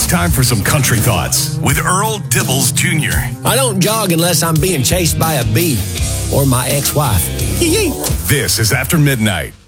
It's time for some country thoughts with Earl Dibbles Jr. I don't jog unless I'm being chased by a bee or my ex-wife. This is After Midnight.